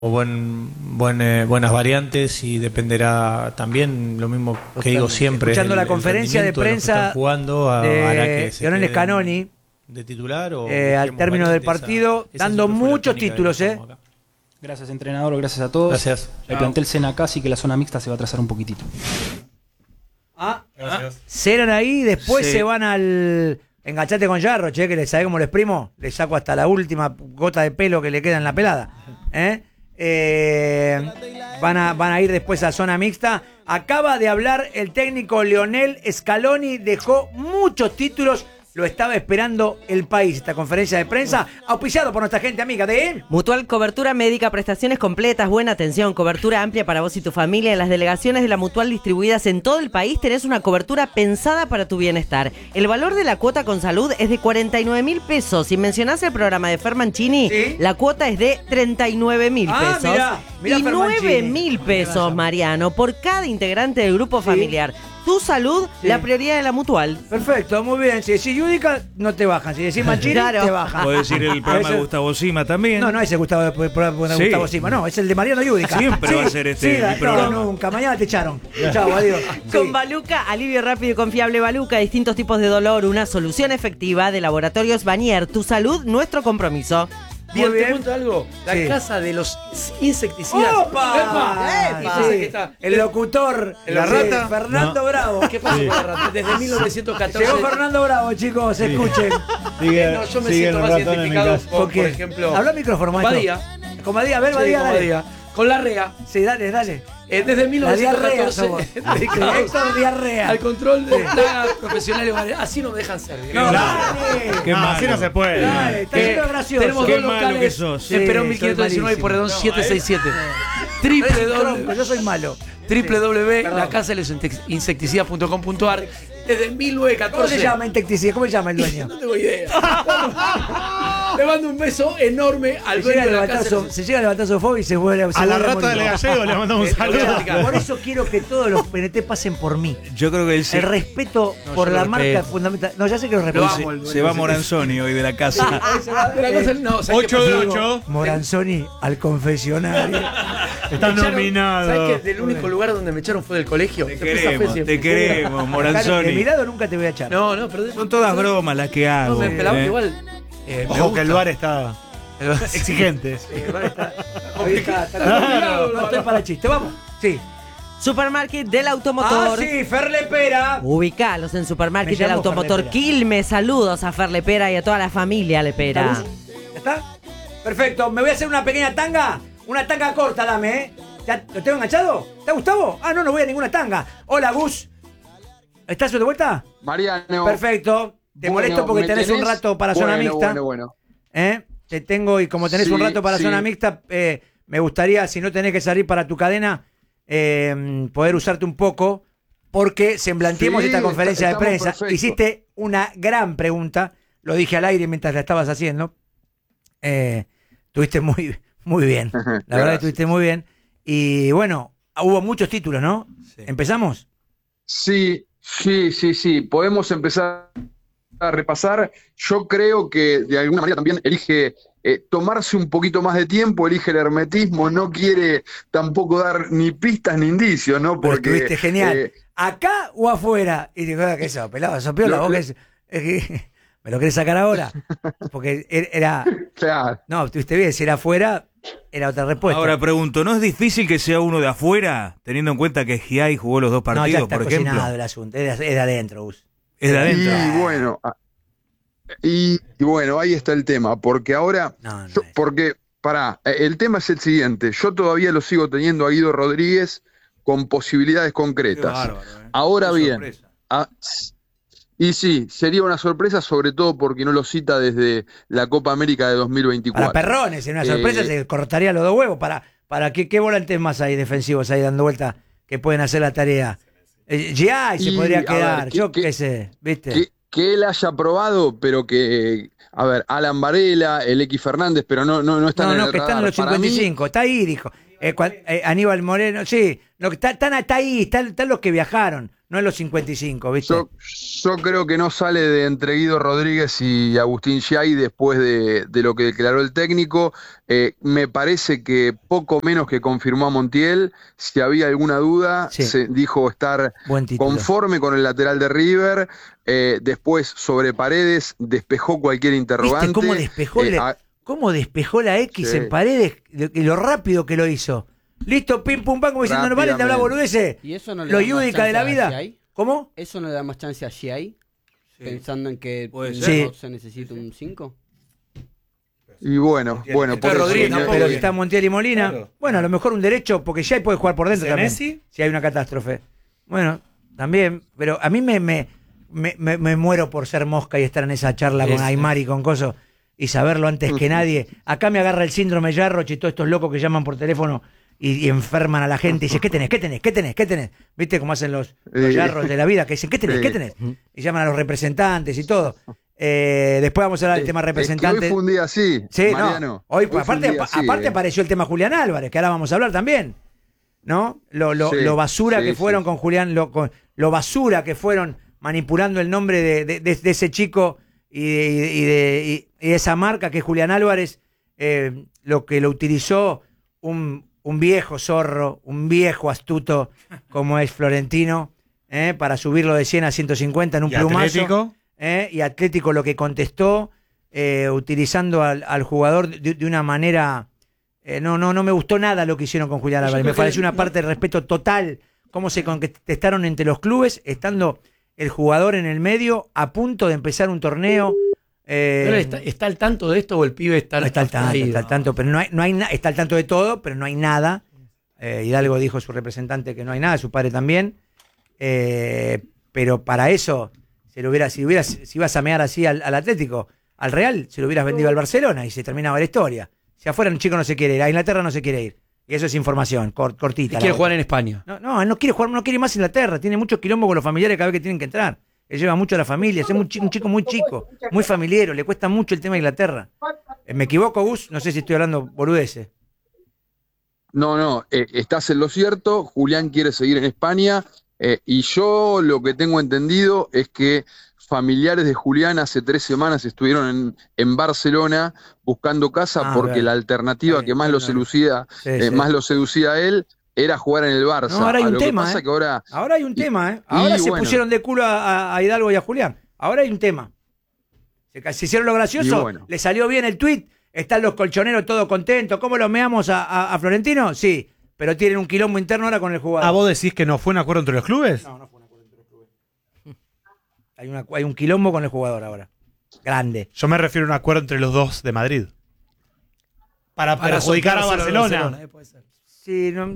buenas variantes y dependerá también lo mismo que digo siempre. Escuchando la conferencia de prensa de Lionel Scaloni de titular o al término del partido, dando muchos títulos. Gracias, entrenador, gracias a todos. Gracias. El plantel cena acá, así que la zona mixta se va a trazar un poquitito. Cenan ahí, después Sí. se van al... Enganchate con Jarro, che, que le sabe cómo lo exprimo. Le saco hasta la última gota de pelo que le queda en la pelada. Van a ir después a zona mixta. Acaba de hablar el técnico Lionel Scaloni, dejó muchos títulos. Lo estaba esperando el país, esta conferencia de prensa, auspiciado por nuestra gente amiga de... Mutual Cobertura Médica, prestaciones completas, buena atención, cobertura amplia para vos y tu familia. En las delegaciones de la Mutual distribuidas en todo el país tenés una cobertura pensada para tu bienestar. El valor de la cuota con salud es de 49.000 pesos. Si mencionás el programa de Fermancini, ¿sí? La cuota es de 39.000 pesos. Mirá y 9.000 pesos, Mariano, por cada integrante del grupo familiar. Tu salud, la prioridad de la Mutual. Perfecto, muy bien. Si decís Yudica, no te bajan. Si decís Mancini, claro, te bajan. Puedes decir el programa de Gustavo Sima también. No es el Gustavo Sima, no, es el de Mariano Yudica. Siempre va a ser mi programa. No, nunca. Mañana te echaron. Chao, adiós. Con Baluca, alivio rápido y confiable Baluca, distintos tipos de dolor, una solución efectiva de Laboratorios Vanier. Tu salud, nuestro compromiso. Bien, te cuento algo. La casa de los insecticidas. ¡Opa! El locutor, la rata. Fernando Bravo. ¿Qué pasó con la rata? Desde 1914. Llegó Fernando Bravo, chicos, escuchen. No, yo me siento más identificado con, por ejemplo, habla al micrófono, maestro. Badía. Con Badía, a ver, Badía, dale. Con Larrea. Sí, dale. Desde 1914 Héctor Diarrea. al control de plagas profesionales. Así no me dejan ser. Qué malo. Así no se puede. Dale, está siendo gracioso. Tenemos Qué dos malo locales. que sos. En Perón 1519 y Porredón 767. Yo soy malo. www.lacasadelosinsecticidas.com.ar. Desde 1914. ¿Cómo se llama insecticida? ¿Cómo se llama el dueño? No tengo idea. Le mando un beso enorme al dueño de la casa. Se llega a levantar su fob y se vuelve a la rata del gallego le mandamos un saludo. Por eso quiero que todos los PNT pasen por mí. Yo creo que el respeto por la marca fundamental. No, ya sé que lo respeto. Se va Moranzoni hoy de la casa. 8 de 8. Moranzoni al confesionario. Están nominados. ¿Sabes que el único lugar donde me echaron fue del colegio? Te queremos, Moranzoni. De mi lado nunca te voy a echar. No, pero son todas bromas las que hago. No, me pelaba igual. Ojo que el bar está exigente. El bar está complicado. No estoy para el chiste, vamos. Sí. Supermarket del Automotor. Sí, Ferlepera. Ubicalos en Supermarket del Automotor Quilmes. Saludos a Ferlepera y a toda la familia Lepera. ¿Ya está? Perfecto, me voy a hacer una pequeña tanga. Una tanga corta, dame, ¿Ya lo tengo enganchado? ¿Está Gustavo? No voy a ninguna tanga. Hola, Gus. ¿Estás de vuelta? Mariano. Perfecto. Te molesto porque tenés un rato para zona mixta. Bueno. Te tengo, y como tenés un rato para zona mixta, me gustaría, si no tenés que salir para tu cadena, poder usarte un poco, porque semblanteemos esta conferencia de prensa. Perfecto. Hiciste una gran pregunta, lo dije al aire mientras la estabas haciendo. Tuviste muy bien. La verdad que estuviste muy bien. Y bueno, hubo muchos títulos, ¿no? Sí. ¿Empezamos? Sí. Podemos empezar a repasar. Yo creo que de alguna manera también elige tomarse un poquito más de tiempo, elige el hermetismo, no quiere tampoco dar ni pistas ni indicios, ¿no? Porque pero estuviste genial. ¿Acá o afuera? Y digo, ¿qué es eso? Pelado, eso piola, vos ¿me lo querés sacar ahora? Porque era... Claro. No, estuviste bien, si era afuera, era otra respuesta. Ahora pregunto, ¿no es difícil que sea uno de afuera, teniendo en cuenta que Giai jugó los dos partidos, no, ya está por ejemplo? Cocinado el asunto, es de adentro, Gus. Es de adentro. Y bueno, ahí está el tema, porque ahora... el tema es el siguiente, yo todavía lo sigo teniendo a Guido Rodríguez con posibilidades concretas. Bárbaro, Ahora qué bien... sorpresa. Y sí, sería una sorpresa, sobre todo porque no lo cita desde la Copa América de 2024. Para Perrones, en una sorpresa se cortaría los dos huevos. ¿Para qué volantes más hay defensivos ahí dando vuelta que pueden hacer la tarea? Ya se podría quedar, yo qué sé, ¿viste? Que él haya probado, pero que... A ver, Alan Varela, el X Fernández, pero no están en el radar. Que están en los 55, está ahí, dijo. Aníbal Moreno, sí, está ahí, están los que viajaron. no en los 55, ¿viste? Yo creo que no sale de entre Guido Rodríguez y Agustín Giai después de lo que declaró el técnico. Me parece que poco menos que confirmó a Montiel. Si había alguna duda, Sí. se dijo estar Buen título. conforme con el lateral de River. Después, sobre Paredes, despejó cualquier interrogante. ¿Viste cómo despejó la X Sí. en Paredes? Y lo rápido que lo hizo. Listo, pim, pum, pam, como diciendo, no vale, te habla boludeces. ¿Y eso no le Lo da más Yudica de la chance a vida. Giai? ¿Cómo? ¿Eso no le da más chance a Giai? Pensando en que Puede no ser. se necesita un 5. Y bueno, Está por eso, Rodríguez tampoco. Pero si está Montiel y Molina. Claro. Bueno, a lo mejor un derecho, porque ya puede jugar por dentro también. ¿Senesi? Si hay una catástrofe. Bueno, también. Pero a mí me muero por ser mosca y estar en esa charla con Aymar y con Coso y saberlo antes que nadie. Acá me agarra el síndrome Jarroch y todos estos locos que llaman por teléfono y enferman a la gente y dicen, ¿qué tenés? ¿Qué tenés? ¿Qué tenés? ¿Qué tenés? ¿Viste cómo hacen los Jarroch de la vida? Que dicen, ¿qué tenés? ¿Qué tenés? Y llaman a los representantes y todo. Después vamos a hablar del tema representantes. Es que hoy fue un día así, Sí, Mariano. no. Hoy, fue un aparte, día así, aparte apareció el tema Julián Álvarez, que ahora vamos a hablar también. ¿No? Lo basura sí, que fueron sí. con Julián, lo basura que fueron manipulando el nombre de ese chico y de esa marca que es Julián Álvarez, lo que lo utilizó un viejo zorro, un viejo astuto como es Florentino, para subirlo de 100 a 150 en un ¿Y plumazo. Atlético? Y Atlético lo que contestó, utilizando al jugador de una manera... no me gustó nada lo que hicieron con Julián Álvarez. Me pareció una parte de respeto total, cómo se contestaron entre los clubes, estando el jugador en el medio, a punto de empezar un torneo. Pero ¿está al tanto de esto o el pibe está No está al tanto, abstraído? está al tanto, pero no hay está al tanto de todo, pero no hay nada. Hidalgo dijo su representante que no hay nada, su padre también. Pero para eso, si ibas a mear así al Atlético, al Real, se lo hubieras vendido al Barcelona y se terminaba la historia. Si afuera un chico no se quiere ir, a Inglaterra no se quiere ir. Y eso es información, cortita. Y quiere jugar en España. No, él no quiere jugar, no quiere más Inglaterra. Tiene mucho quilombo con los familiares cada vez que tienen que entrar. Él lleva mucho a la familia, es un chico muy chico, muy familiero, le cuesta mucho el tema de Inglaterra. ¿Me equivoco, Gus? No sé si estoy hablando boludeces. No, estás en lo cierto. Julián quiere seguir en España, y yo lo que tengo entendido es que familiares de Julián hace 3 semanas estuvieron en Barcelona buscando casa porque claro. la alternativa Está bien, que más lo seducía, más lo seducía a él era jugar en el Barça. No, ahora hay un lo que tema, pasa que ahora hay un tema, ¿eh? Ahora se bueno. pusieron de culo a Hidalgo y a Julián. Ahora hay un tema. Se hicieron lo gracioso, Y bueno. le salió bien el tuit, están los colchoneros todos contentos. ¿Cómo lo meamos a Florentino? Sí, pero tienen un quilombo interno ahora con el jugador. ¿Ah, vos decís que no fue un acuerdo entre los clubes? No fue un acuerdo entre los clubes. Hay un quilombo con el jugador ahora. Grande. Yo me refiero a un acuerdo entre los dos de Madrid. Para perjudicar a Barcelona. Puede ser. Sí, no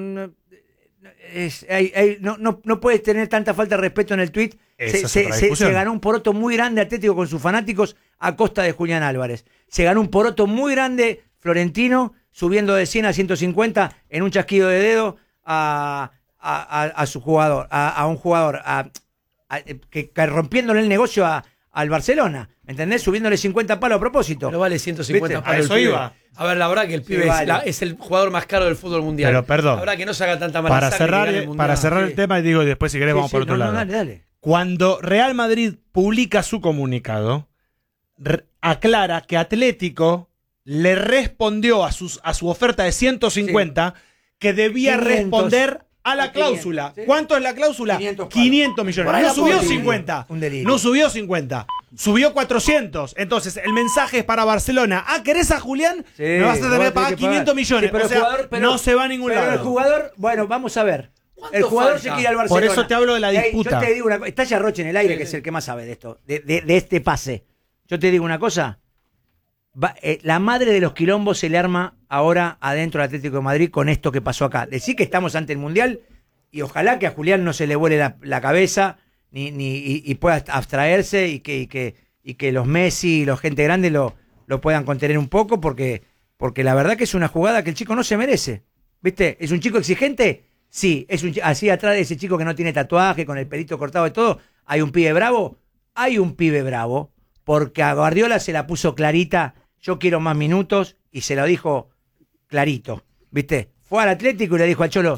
puedes tener tanta falta de respeto en el tuit. Esa es otra discusión. Se ganó un poroto muy grande Atlético con sus fanáticos a costa de Julián Álvarez. Se ganó un poroto muy grande Florentino subiendo de 100 a 150 en un chasquido de dedo a su jugador, a un jugador que rompiéndole el negocio al Barcelona, ¿entendés? Subiéndole 50 palos a propósito. Pero vale 150 ¿Viste? palos. A eso el pibe. iba. A ver, la verdad que el pibe vale. es el jugador más caro del fútbol mundial. Pero, perdón. La verdad que no se haga tanta mala Para sangre que gane el mundial. cerrar Sí. el tema, y digo, y después si querés vamos por otro lado. Dale. Cuando Real Madrid publica su comunicado, aclara que Atlético le respondió a su oferta de 150 que debía 500. responder a la 500, cláusula. sí. ¿Cuánto es la cláusula? 500 palos. 500 millones. Por ahí No la subió puedo. 50. Un delirio. No subió 50. Subió 400. Entonces, el mensaje es para Barcelona. ¿Querés a Julián? Sí, Me vas a tener que vos pagar tenés que pagar. 500 millones. Sí, pero o sea, el jugador- no se va a ningún Pero lado. el jugador, bueno, vamos a ver. ¿Cuánto El jugador falta? se quiere al Barcelona. Por eso te hablo de la disputa. Yo te digo está Yarroche en el aire, Sí, que sí. es el que más sabe de esto, de este pase. Yo te digo una cosa. La madre de los quilombos se le arma ahora adentro del Atlético de Madrid con esto que pasó acá. Decir que estamos ante el Mundial y ojalá que a Julián no se le vuele la cabeza y pueda abstraerse y que los Messi y los gente grande lo puedan contener un poco porque la verdad que es una jugada que el chico no se merece. ¿Viste? ¿Es un chico exigente? Sí. Así atrás de ese chico que no tiene tatuaje, con el pelito cortado y todo, ¿hay un pibe bravo? Hay un pibe bravo, porque a Guardiola se la puso clarita, yo quiero más minutos, y se lo dijo clarito, ¿viste? Fue al Atlético y le dijo al Cholo,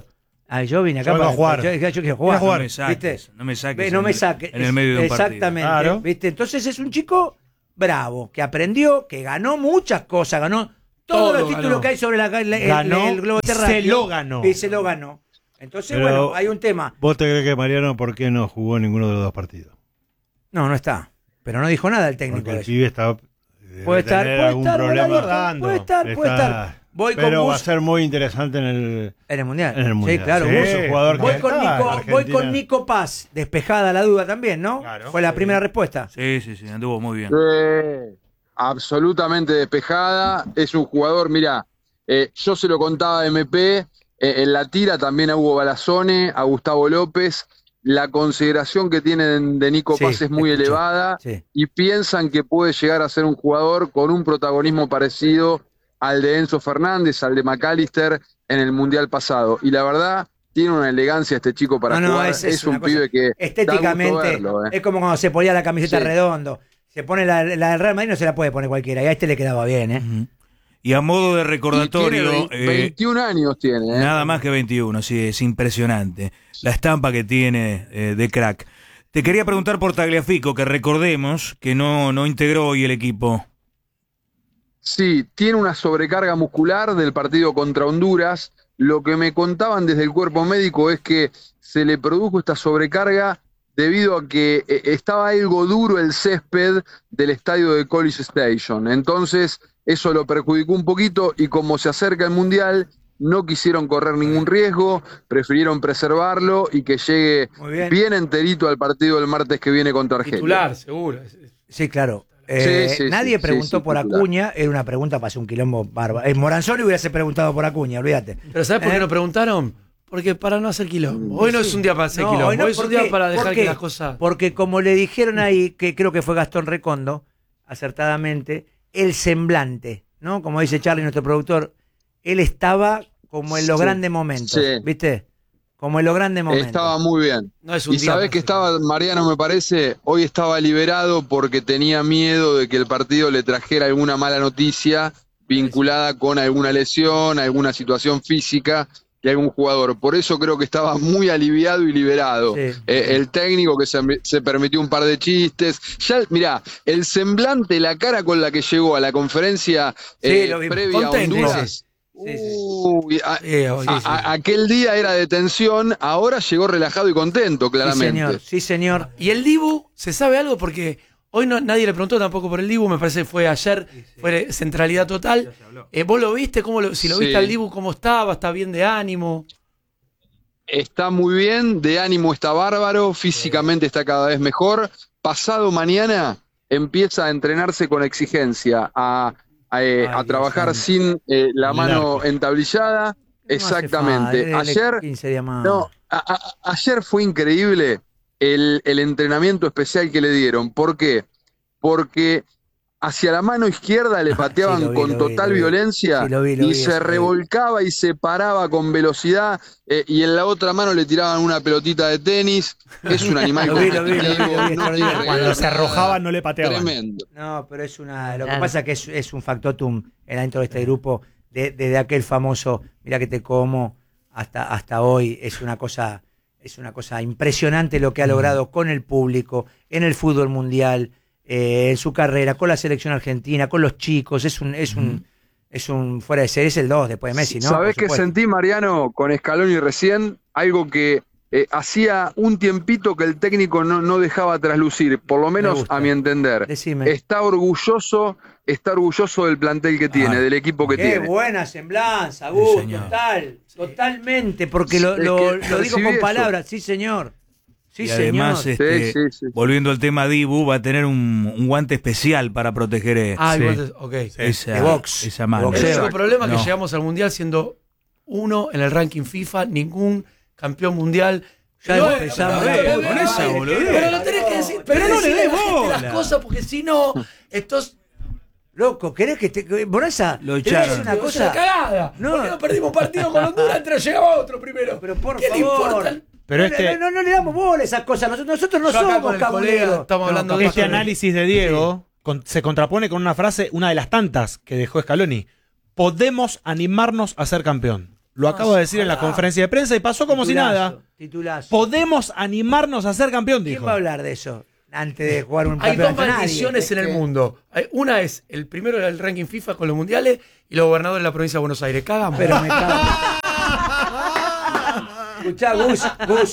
Yo vine acá Yo vengo a jugar. Yo quiero jugar. Quiero jugar. No me saques, ¿viste? no me saques No me en- saques. en el medio de un partido. Exactamente. Claro. ¿Viste? Entonces es un chico bravo, que aprendió, que ganó muchas cosas, ganó todos Todo los títulos ganó. que hay sobre Ganó el globo y terráqueo. se lo ganó. Y se lo ganó. Entonces, Pero- bueno, hay un tema. ¿Vos te crees que Mariano por qué no jugó ninguno de los dos partidos? No está. Pero no dijo nada el técnico Porque de el eso. pibe está... Puede estar, puede algún estar, problema. puede estar. Voy con Pero va a Gus ser muy interesante en el Mundial. en el Mundial. Sí, claro. Sí, Gus. es un jugador que Voy con está en Nico, voy Argentina. con Nico Paz. Despejada la duda también, ¿no? Claro. Fue la primera respuesta. Sí, anduvo muy bien. Absolutamente despejada. Es un jugador, mira, yo se lo contaba a MP, en la tira también a Hugo Balazone, a Gustavo López. La consideración que tienen de Nico Sí, Paz es muy escuché. elevada Sí. y piensan que puede llegar a ser un jugador con un protagonismo parecido al de Enzo Fernández, al de McAllister en el Mundial pasado. Y la verdad, tiene una elegancia este chico para jugar. Es una un cosa- pibe que da estéticamente gusto verlo, es como cuando se ponía la camiseta Sí. Redondo. Se pone la del Real Madrid, no se la puede poner cualquiera. Y a este le quedaba bien, ¿eh? Ujú. Y a modo de Y recordatorio, tiene 21 años tiene. nada más que 21, sí, es impresionante. La estampa que tiene de crack. Te quería preguntar por Tagliafico, que recordemos que no integró hoy el equipo. Sí, tiene una sobrecarga muscular del partido contra Honduras. Lo que me contaban desde el cuerpo médico es que se le produjo esta sobrecarga debido a que estaba algo duro el césped del estadio de College Station. Entonces, eso lo perjudicó un poquito y como se acerca el Mundial, no quisieron correr ningún riesgo, prefirieron preservarlo y que llegue Muy bien. bien enterito al partido del martes que viene contra Argentina. Titular, seguro. Sí, claro. Sí, Nadie sí, preguntó sí, por titular. Acuña, era una pregunta para hacer un quilombo bárbaro. Moranzoni hubiese preguntado por Acuña, olvídate. Pero ¿sabes por qué no preguntaron? Porque para no hacer quilombo. Hoy no es un día para hacer quilombo. Hoy es ¿por un día qué? para dejar ¿Por que qué? las cosas... Porque como le dijeron ahí, que creo que fue Gastón Recondo, acertadamente, el semblante, ¿no? Como dice Charlie, nuestro productor, él estaba como en los Sí, grandes momentos, sí. ¿viste? Como en los grandes momentos. Estaba muy bien. No es un Y día sabés para que hacer estaba, Mariano me parece, hoy estaba liberado porque tenía miedo de que el partido le trajera alguna mala noticia vinculada con alguna lesión, alguna situación física de algún jugador. Por eso creo que estaba muy aliviado y liberado. Sí. El técnico que se permitió un par de chistes. Ya, mirá, el semblante, la cara con la que llegó a la conferencia Sí, lo vimos. previa a Contento, Honduras. Sí, sí. Uy, hoy, sí. aquel día era de tensión, ahora llegó relajado y contento, Sí, claramente. señor, sí, señor. Y el Dibu, ¿se sabe algo? Porque hoy nadie le preguntó tampoco por el Dibu, me parece que fue ayer, fue centralidad total. ¿Vos lo viste? Si lo viste Sí. al Dibu, ¿cómo estaba? ¿Está bien de ánimo? Está muy bien, de ánimo está bárbaro, físicamente está cada vez mejor. Pasado mañana empieza a entrenarse con exigencia, a trabajar Dios sin la mano entablillada. Exactamente. Ayer, 15 días más. no, ayer fue increíble el entrenamiento especial que le dieron. ¿Por qué? Porque hacia la mano izquierda le pateaban Sí, lo vi, con lo vi, total lo vi. violencia Sí, lo vi, y eso, se lo vi. revolcaba y se paraba con velocidad y en la otra mano le tiraban una pelotita de tenis. Es un animal Lo vi, lo vi, competitivo, lo vi, no tiene extraordinario. Cuando se nada. arrojaban no le pateaban. Tremendo. No, pero es una. Lo que Claro. pasa es que es un factotum dentro de este grupo, desde aquel famoso "Mira que te como" hasta hoy. Es una cosa impresionante lo que ha logrado con el público, en el fútbol mundial, en su carrera, con la selección argentina, con los chicos. Es un fuera de serie, es el 2 después de Messi, ¿no? ¿Sabés Por qué supuesto. sentí, Mariano, con Scaloni recién? Algo que hacía un tiempito que el técnico no dejaba traslucir, por lo Me menos gusta. a mi entender. Decime. Está orgulloso del plantel que tiene, del equipo que Qué tiene. buena semblanza, Gus, señor. totalmente, porque lo Es que digo con percibí eso. palabras, sí señor, sí y señor. además, Sí, sí. volviendo al tema Dibu, va a tener un guante especial para proteger Igual, ok. esa, de box, esa de mano. boxeo. El único problema es No. que llegamos al Mundial siendo uno en el ranking FIFA, ningún campeón mundial. Ya No, empezamos. con esa boludez. Pero lo tenés que decir. Pero no le decirle des a la gente bola. las cosas, porque si no, estos... Loco, ¿querés que te... Bonasa, Lo te voy a decir echaron. una Es una cosa. cagada. No. ¿Por qué no perdimos partido con Honduras? Entonces llegaba otro primero. Pero por ¿Qué le favor. importa? Pero no le damos bola a esas cosas. Nosotros no Yo acá somos con el colega cabuleros. estamos hablando de Este eso. análisis de Diego se contrapone con una frase, una de las tantas que dejó Scaloni. Podemos animarnos a ser campeón. Lo acabo de decir en la conferencia de prensa y pasó como si nada. Titulazo. Podemos animarnos a ser campeón, ¿Quién dijo. va a hablar de eso antes de jugar un Hay dos campeonato? maldiciones en el mundo. Una es el primero del ranking FIFA con los mundiales y los gobernadores de la provincia de Buenos Aires. Cagan. Pero me cago. Escuchá, Gus,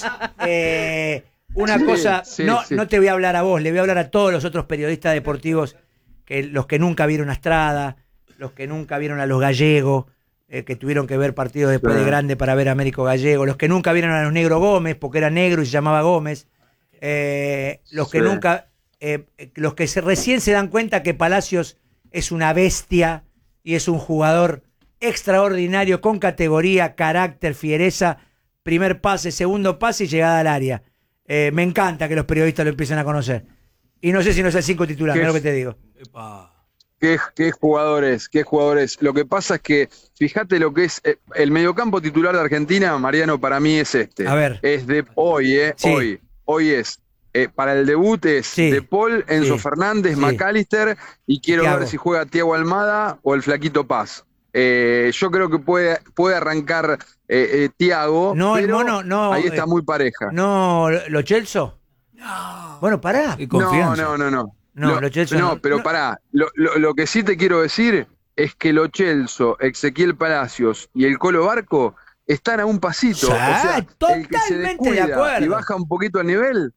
una Sí, cosa, sí, no, sí. no te voy a hablar a vos, le voy a hablar a todos los otros periodistas deportivos, los que nunca vieron a Estrada, los que nunca vieron a los gallegos, que tuvieron que ver partidos después de grande para ver a Américo Gallego, los que nunca vieron a los Negro Gómez, porque era negro y se llamaba Gómez, los que nunca, los que recién se dan cuenta que Palacios es una bestia y es un jugador extraordinario, con categoría, carácter, fiereza, primer pase, segundo pase y llegada al área. Me encanta que los periodistas lo empiecen a conocer. Y no sé si no es el 5 titular, mirá lo que te digo. ¿Qué jugadores? ¿Qué jugadores? Lo que pasa es que, fíjate lo que es el mediocampo titular de Argentina, Mariano, para mí es este. A ver. Es de hoy, Sí. Hoy es. Para el debut es Sí. De Paul, Enzo Sí. Fernández, Sí. McAllister, y quiero Thiago. ver si juega Thiago Almada o el Flaquito Paz. Yo creo que puede arrancar Thiago, No, el pero mono, no. ahí está muy pareja. No, ¿lo Chelsea? No. Bueno, pará. Qué confianza. No. No, Lo Celso no. pero No. pará. Lo que sí te quiero decir es que Lo Celso, Ezequiel Palacios y el Colo Barco están a un pasito. Sí, o sea, el que se totalmente descuida de acuerdo. y baja un poquito el nivel,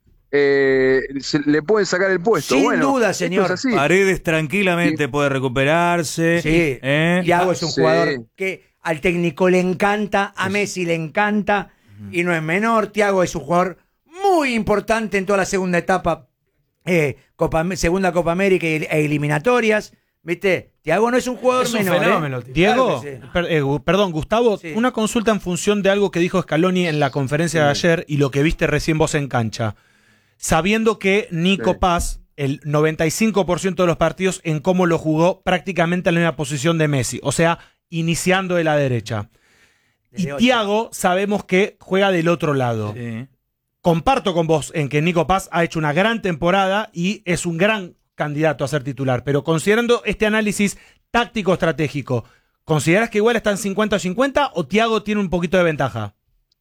le pueden sacar el puesto. Sin Bueno, duda, esto señor. es así. Paredes tranquilamente puede recuperarse. Sí. Thiago es un Sí. jugador que al técnico le encanta, a Messi le encanta, y no es menor. Thiago es un jugador muy importante en toda la segunda etapa, segunda Copa América e eliminatorias. ¿Viste? Thiago no es un jugador Es un menor. fenómeno, tío. Diego, Claro que sí. perdón, Gustavo, Sí. una consulta en función de algo que dijo Scaloni en la conferencia de ayer y lo que viste recién vos en cancha. Sabiendo que Nico Sí. Paz, el 95% de los partidos en cómo lo jugó prácticamente en la misma posición de Messi, o sea, iniciando de la derecha. Y Desde ocho. Thiago sabemos que juega del otro lado. Sí. Comparto con vos en que Nico Paz ha hecho una gran temporada y es un gran candidato a ser titular, pero considerando este análisis táctico-estratégico, ¿considerás que igual están 50-50 o Thiago tiene un poquito de ventaja?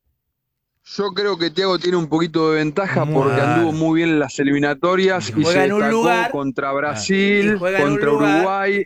Yo creo que Thiago tiene un poquito de ventaja Muy porque bien. anduvo muy bien en las eliminatorias y Juega se en un destacó lugar. contra Brasil, Y juega en un contra lugar. Uruguay.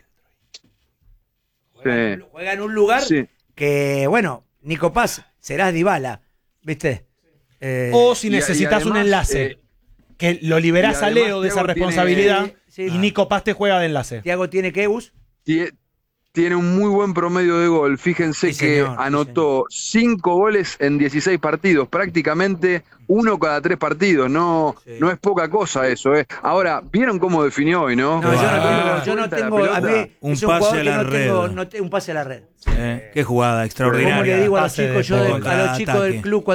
Juega en un lugar Sí. que, bueno, Nico Paz, serás Dybala, ¿viste? O si y necesitas un además, enlace, que lo liberás y a además Leo de esa Thiago tiene- responsabilidad Sí. y Nico Paz te juega de enlace. Thiago tiene que Gus. Tiene un muy buen promedio de gol. Fíjense Sí, que señor, sí, anotó 5 goles en 16 partidos, prácticamente uno cada 3 partidos. No, Sí. no es poca cosa eso. Ahora, ¿vieron cómo definió hoy, no? No, yo no Suelta la tengo. A mí pelota. Un es un pase jugador a que la no tengo. red. Un pase a la red. Qué jugada extraordinaria. Como le digo a los Pase de chicos, gol. a los chicos del Ataque. club,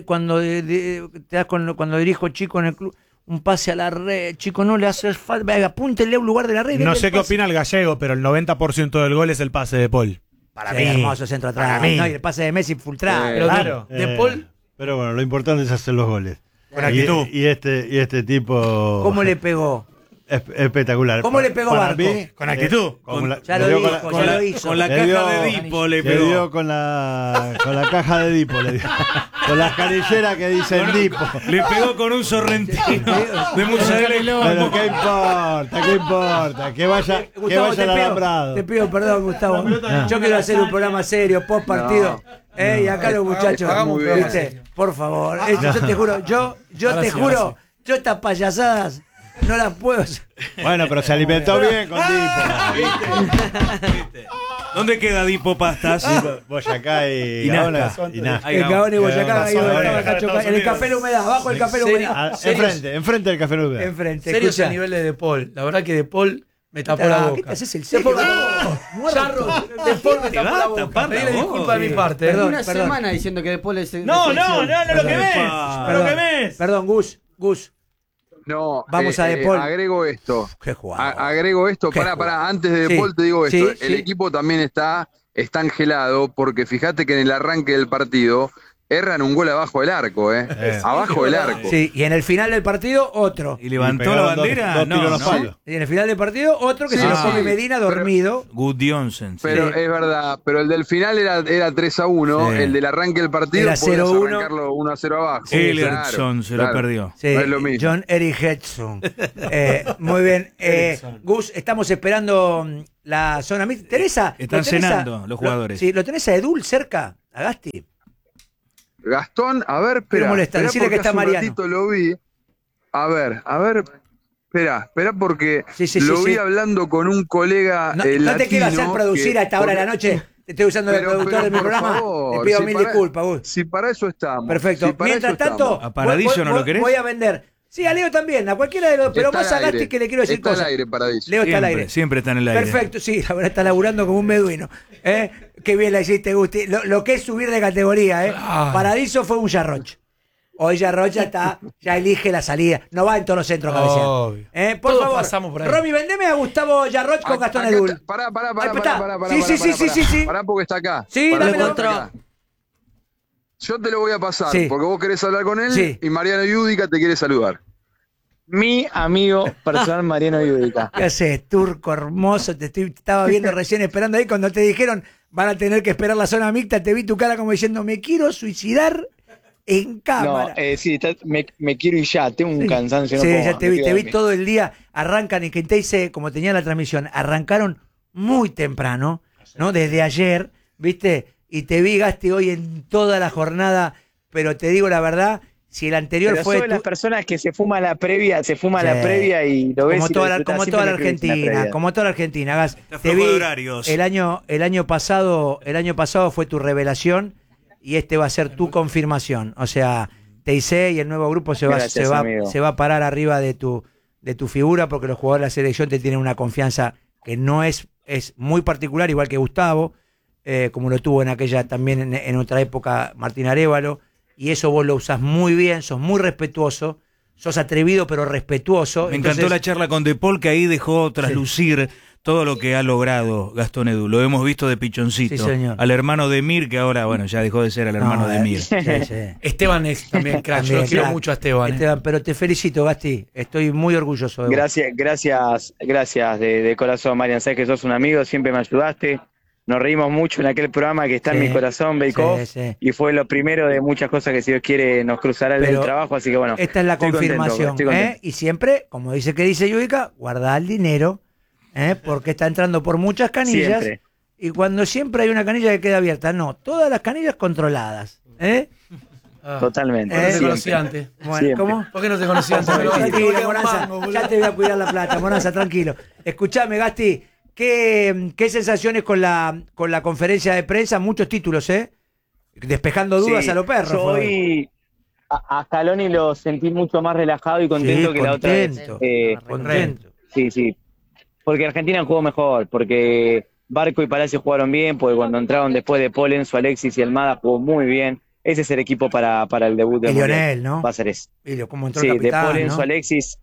cuando dirijo chicos en el club, un pase a la red, chico, no le hace falta, apúntenle a un lugar de la red. No denle sé el qué pase. opina el gallego, pero el 90% del gol es el pase de Paul. Para Sí. mí, hermoso centro atrás. Para mí. No, y el pase de Messi full track. Pero Claro. de Paul, Pero bueno, lo importante es hacer los goles. Con actitud. Y este tipo. ¿Cómo le pegó? Espectacular. ¿Cómo le pegó Para Barco? mí, Con actitud. Ya lo le dio dijo, con ya lo hizo. Con la Le caja dio- de Edipo le Le pegó. dio con la caja de Edipo, le dio. Con las canilleras que dicen Dipo. Le pegó con un sorrentino de mozzarella. Pero ¿qué importa? ¿Qué importa? Que vaya Gustavo, al alambrado. te pido perdón, Gustavo. Yo quiero hacer un programa serio, post partido. Y acá los muchachos, hagamos un programa ¿viste? Por favor, yo te juro, yo te juro, yo estas payasadas no las puedo hacer. Bueno, pero se alimentó bien con Dipo. ¿Dónde queda Dipo Pastas? Boyacá y Nazca. Nazca. Ahí El vamos. Gabón y Boyacá, ahí Estados estaba el Cacho Unidos. en el Café La Humedad, abajo del Café La Humedad. Ah, enfrente del Café Nube. Enfrente, serio es escucha. el nivel de Paul. La verdad que De Paul me tapó Ah, la ¿qué boca. te haces el De serio? Paul, Charro, De Paul me tapó la boca. tapar la Pedile boca. disculpas de mi parte. Perdón, Una perdón. semana diciendo que De Paul es. No, lo que ves. Lo que ves. Perdón, Gus, No, Vamos a De Paul. agrego esto. qué jugador. Agrego esto, Qué pará, jugador. antes de Sí, De Paul te digo esto. sí, El sí. equipo también está angelado porque fíjate que en el arranque del partido erran un gol abajo del arco, abajo del arco. Sí, y en el final del partido, otro. ¿Y levantó la bandera? Dos tiros a los no. palos. Y en el final del partido, otro que se lo come Medina dormido. Gudjonsen. Pero es verdad, pero el del final era 3-1, Sí. el del arranque del partido Era podías 0-1. arrancarlo 1-0 abajo. Ellerson se lo perdió. Sí, No es lo mismo. John Eric Hedson. Muy bien. Gus, estamos esperando la zona mixta. Teresa. Están ¿lo tenés cenando los jugadores. Sí, ¿lo tenés a Edul cerca? ¿A Gasti? Gastón, a ver, Quiero espera. molestar, decirle porque que está hace un Mariano. ratito lo vi. A ver, espera porque Sí, lo vi sí. hablando con un colega No te quiero latino hacer producir que- a esta hora de la noche. Te estoy usando de Pero, productor de mi por programa. favor, Te pido si mil para- disculpas, Gus. Si para eso estamos. Perfecto. si para Mientras eso tanto, estamos. ¿A Paradiso no lo querés? Voy a vender. Sí, a Leo también, a cualquiera de los. Pero Está más a al aire. Gasti que le quiero decir Está cosas. al aire, Paradiso. Leo está al aire. Siempre está en el aire. Perfecto, sí, la verdad está laburando como un beduino. Qué bien la hiciste, Gusti. Lo que es subir de categoría, Paradiso fue un Yarroch. Hoy Yarroch ya elige la salida. No va en todos los centros cabecear. Obvio. Por Todos favor, pasamos por ahí. Romy, vendeme a Gustavo Yarroch con Gastón Edul. Pará, Ahí está. Sí. Pará porque está acá. Sí, Pará dámelo. porque está acá. Yo te lo voy a pasar, Sí. porque vos querés hablar con él Sí. y Mariano Yudica te quiere saludar. Mi amigo personal Mariano Yudica. ¿Qué haces, turco hermoso? Te estaba viendo recién esperando ahí cuando te dijeron van a tener que esperar la zona mixta. Te vi tu cara como diciendo me quiero suicidar en cámara. No, sí, me quiero ir ya, tengo un cansancio. no Sí, puedo ya más, te me vi, quiero te vi dormir. todo el día. Arrancan, y que te hice, como tenía la transmisión, arrancaron muy temprano, ¿no? Desde ayer, ¿viste? Y te vi, Gasti, hoy en toda la jornada, pero te digo la verdad, si el anterior Pero fue soy de las personas que se fuma la previa y lo ves como y toda lo la, disfrutas. como Siempre toda la me escribís en la Argentina, previa. como toda la Argentina, Gas. Está Te flojo vi de horarios. el año pasado fue tu revelación y este va a ser tu confirmación. O sea, TIC y el nuevo grupo Gracias, se va a parar arriba de tu figura porque los jugadores de la selección te tienen una confianza que no es muy particular, igual que Gustavo, como lo tuvo en aquella también en otra época Martín Arévalo, y eso vos lo usás muy bien, sos muy respetuoso, sos atrevido pero respetuoso. Me encantó la charla con De Paul, que ahí dejó traslucir todo lo que ha logrado Gastón Edul. Lo hemos visto de pichoncito. Sí, señor. Al hermano de Mir, que ahora, bueno, ya dejó de ser el hermano de Mir. Sí. Esteban es también crack. Yo También, lo quiero crack. mucho a Esteban. Esteban, pero te felicito, Gasti. Estoy muy orgulloso de vos. Gracias de corazón, Marian. Sabes que sos un amigo, siempre me ayudaste. Nos reímos mucho en aquel programa que está en Sí, mi corazón, Bake Off, sí. y fue lo primero de muchas cosas que, si Dios quiere, nos cruzará el Pero trabajo. Así que bueno, esta es la estoy contento, confirmación. estoy contento. Y siempre, como dice Yudica, guardá el dinero, porque está entrando por muchas canillas. Siempre. Y cuando siempre hay una canilla que queda abierta, no, todas las canillas controladas. Totalmente. ¿Por qué no te siempre. conocí antes? Bueno, Siempre. ¿cómo? ¿Por qué no te conocí antes? Me lo gasté, Tranquilo, porque era un Moranza, mango, boludo. ya te voy a cuidar la plata, Moranza, tranquilo. Escuchame, Gasti, ¿qué sensaciones con la conferencia de prensa? Muchos títulos, despejando dudas Sí, a los perros. yo fue. hoy a Scaloni lo sentí mucho más relajado y contento Sí, que la otra vez. contento. Sí. Porque Argentina jugó mejor, porque Barco y Palacio jugaron bien, porque cuando entraron después de Paul, Enzo, Alexis y Almada jugó muy bien. Ese es el equipo para el debut del Y Lionel, Mundial. ¿no? Va a ser ese. Y como entró Sí, el de capitán, Paul, Enzo, ¿no? Alexis,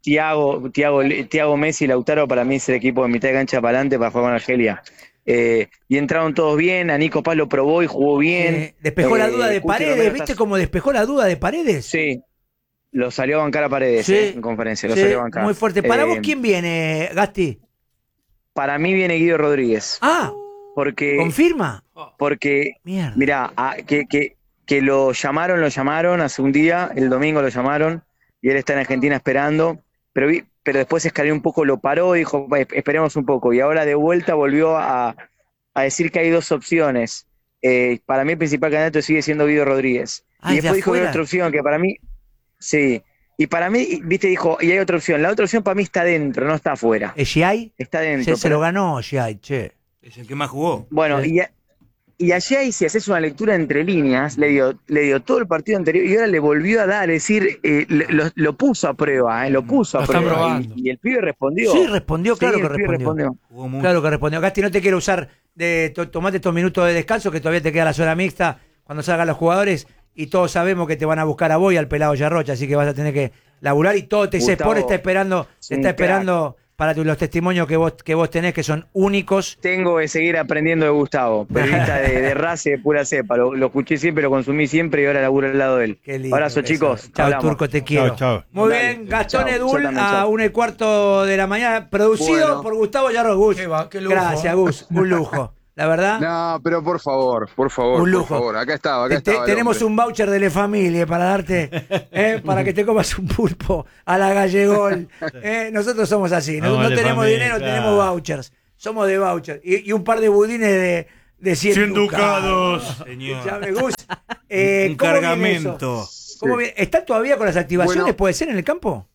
Thiago Messi, Lautaro, para mí es el equipo de mitad de cancha para adelante para jugar con Argelia. Y entraron todos bien, a Nico Paz lo probó y jugó bien. Despejó la duda de Cuti Paredes, Romero ¿viste está- cómo despejó la duda de Paredes? Sí, lo salió a bancar a Paredes Sí, en conferencia, lo sí, salió a bancar. muy fuerte. ¿Para vos Eh, quién viene, Gasti? Para mí viene Guido Rodríguez. Ah, Porque, ¿confirma? porque Mierda. mirá, que lo llamaron hace un día, el domingo lo llamaron, y él está en Argentina esperando, pero después Scaloni un poco lo paró y dijo, esperemos un poco, y ahora de vuelta volvió a decir que hay dos opciones. Para mí el principal candidato sigue siendo Guido Rodríguez. Ah, Y ¿de después dijo que hay afuera? otra opción, que para mí, sí, y para mí, viste, dijo, y hay otra opción, la otra opción para mí está dentro, no está afuera, ¿Es Giai? está dentro. Se lo ganó Giai, che. Es el que más jugó. Bueno, y allí, si haces una lectura entre líneas, le dio todo el partido anterior y ahora le volvió a dar, es decir, lo puso a prueba, lo puso a Lo están prueba. probando. Y el pibe respondió. Sí, respondió, claro Sí, que el pibe respondió. Jugó mucho. Claro que respondió. Gasti, no te quiero usar tomate estos minutos de descanso, que todavía te queda la zona mixta cuando salgan los jugadores, y todos sabemos que te van a buscar a vos y al pelado Yarrocha, así que vas a tener que laburar, y todo TC Gustavo, Sport está esperando los testimonios que vos tenés, que son únicos. Tengo que seguir aprendiendo de Gustavo, periodista de raza y de pura cepa. Lo escuché siempre, lo consumí siempre y ahora laburo al lado de él. Qué lindo. Abrazo, chicos. Chao, Hablamos. Turco, te quiero. Chao. Muy Dale. bien, Gastón Chao. Edul Yo también, a chao. 1:15 de la mañana, producido Bueno. por Gustavo Yarro. Gus. Qué lujo. Gracias, Gus. Un lujo. La verdad. No, pero por favor, Un lujo. por favor. Acá estaba el Tenemos hombre. un voucher de La Familia para darte, para que te comas un pulpo a la gallegol. Nosotros somos así, no Vamos, La tenemos Familia, dinero, claro. tenemos vouchers. Somos de voucher. Y un par de budines de 100 ducados. Señor. Escuchame, Gus. Un ¿cómo viene eso? cargamento. ¿Cómo viene? ¿Están todavía con las activaciones? Bueno. ¿Puede ser en el campo?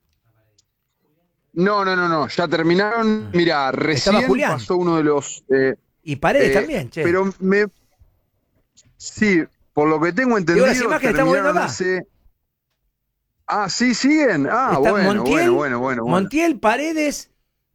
No, ya terminaron. Mira, recién Julián. pasó uno de los... Y Paredes también, che. Pero sí, por lo que tengo entendido, las imágenes estamos viendo terminaron acá. hace... Ah, sí, siguen. Ah, Está bueno. Montiel, Paredes,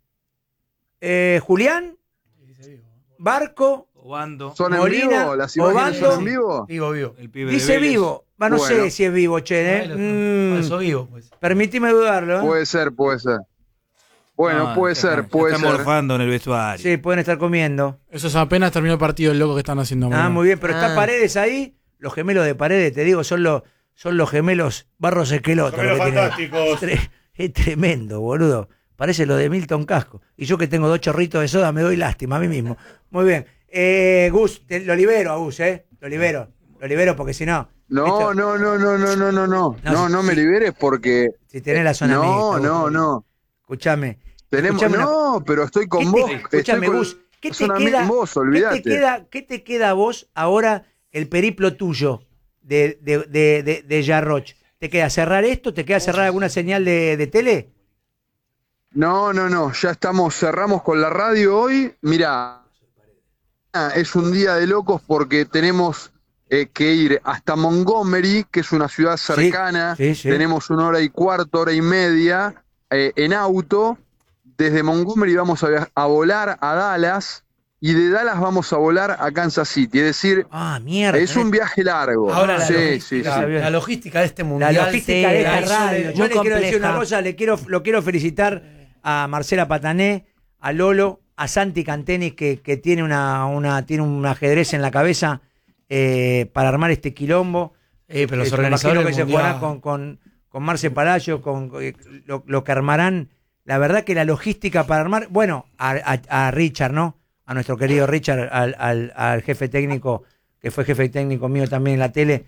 Julián, Barco, Obando. ¿Son en Molina, vivo? ¿Las imágenes Obando. son en vivo? Vivo. El pibe de dice Vélez. vivo. No sé Bueno. si es vivo, che. Falso vivo, pues. Permitime dudarlo. Puede ser. Bueno, No, puede ser. Está morfando en el vestuario. Sí, pueden estar comiendo. Eso es apenas terminó el partido, el loco que están haciendo. Muy bien, pero está Paredes ahí. Los gemelos de Paredes, te digo, son los gemelos Barros Esqueloto. Gemelos lo que tienen. fantásticos. Es tremendo, boludo. Parece lo de Milton Casco. Y yo que tengo 2 chorritos de soda me doy lástima a mí mismo. Muy bien. Gus, lo libero a Gus, Lo libero porque si no... No me liberes porque... Si tenés la zona mixta, No. Escuchame. No, pero estoy con vos. Escuchame, Gus. ¿Qué te zona queda? vos, olvídate. ¿Qué te queda a vos ahora el periplo tuyo de Jarroch? ¿Te queda cerrar esto? ¿Te queda cerrar alguna señal de tele? No, ya cerramos con la radio hoy. Mirá, es un día de locos porque tenemos que ir hasta Montgomery, que es una ciudad cercana. Sí. Tenemos 1 hora y cuarto, hora y media en auto. Desde Montgomery vamos a volar a Dallas y de Dallas vamos a volar a Kansas City. Es decir, mierda. es un viaje largo. Ahora Sí. la logística de este La mundial. logística de esta eso radio. es Yo muy le quiero decir compleja. una cosa, lo quiero felicitar a Marcela Patané, a Lolo, a Santi Cantenis, que tiene tiene un ajedrez en la cabeza para armar este quilombo. pero los Me organizadores imagino que se del mundial- jugará con Marce Palacio, con lo que armarán. La verdad que la logística para armar, bueno, a Richard, ¿no? A nuestro querido Richard, al jefe técnico, que fue jefe técnico mío también en la tele,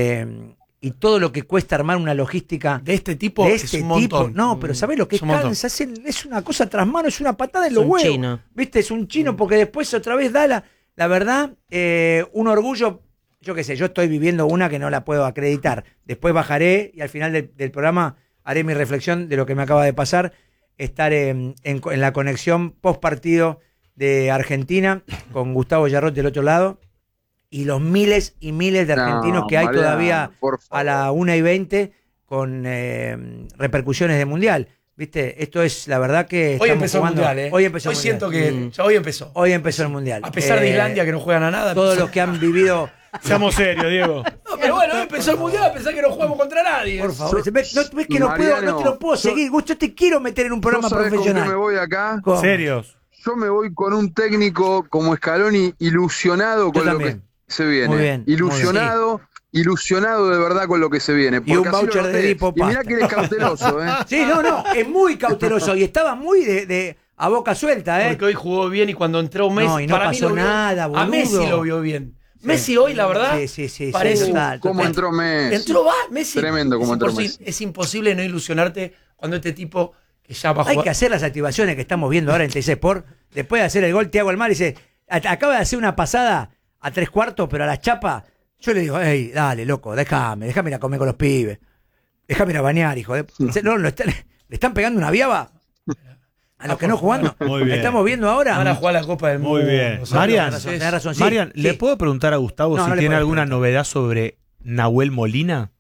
y todo lo que cuesta armar una logística de este tipo es un montón. No, pero ¿sabés lo que Es un montón. cansa? Es una cosa tras mano, es una patada en Es los un huevos. chino. ¿Viste? Es un chino porque después otra vez da la verdad, un orgullo. Yo qué sé, yo estoy viviendo una que no la puedo acreditar. Después bajaré y al final del programa haré mi reflexión de lo que me acaba de pasar. Estar en la conexión post partido de Argentina con Gustavo Yarrot del otro lado y los miles y miles de argentinos que hay Mariano, todavía por favor. a la 1:20 con repercusiones de mundial. ¿Viste? Esto es la verdad que Hoy estamos empezó el jugando- mundial, Hoy empezó el mundial. siento que ya hoy empezó. Hoy empezó el mundial. A pesar de Islandia que no juegan a nada. Todos empezó. los que han vivido. Seamos serios, Diego. No, pero bueno, hoy empezó el mundial a pesar que no jugamos contra nadie. Por favor. ¿Ves que no te lo puedo seguir? Yo te quiero meter en un programa ¿Sabés profesional. con qué me voy acá? ¿Cómo? Serios. Yo me voy con un técnico como Scaloni ilusionado con lo también. que se viene. Muy bien, Ilusionado de verdad con lo que se viene. Y un Porque así voucher lo de noté. Edipo Y mirá Pasta. que él es cauteloso, ¿eh? Sí, no, es muy cauteloso y estaba muy a boca suelta, ¿eh? Porque hoy jugó bien y cuando entró Messi. No, y no para mí pasó lo vio- nada, boludo. A Messi lo vio bien. Messi hoy, la verdad. Sí, parece total, ¿Cómo total. entró Messi? Entró Messi. Tremendo cómo entró Messi. Es imposible no ilusionarte cuando este tipo que ya va a Hay jugar. que hacer las activaciones que estamos viendo ahora en TC Sport. Después de hacer el gol, Thiago Almar dice, acaba de hacer una pasada a 3/4, pero a la chapa. Yo le digo, hey, dale, loco, déjame ir a comer con los pibes. Déjame ir a bañar, hijo. No, le están pegando una viaba a los que no jugando. Muy bien. Estamos viendo ahora. Van a jugar la Copa del Muy Mundo. bien. O sea, Marian, tenés razón, sí. Marian, ¿le Sí. puedo preguntar a Gustavo No, si no le tiene podés alguna preguntar. novedad sobre Nahuel Molina?